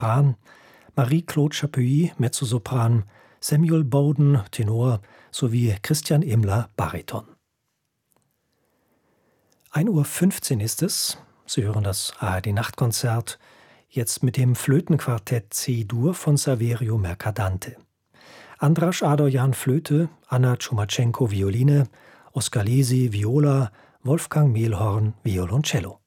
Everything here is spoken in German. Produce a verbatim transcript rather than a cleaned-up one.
Sopran, Marie-Claude Chapuis, Mezzosopran, Samuel Bowden, Tenor, sowie Christian Imler, Bariton. ein Uhr fünfzehn ist es. Sie hören das A R D-Nachtkonzert, jetzt mit dem Flötenquartett C-Dur von Saverio Mercadante. Andras Adorjan Flöte, Anna Tschumachenko Violine, Oskar Lesi Viola, Wolfgang Mehlhorn Violoncello.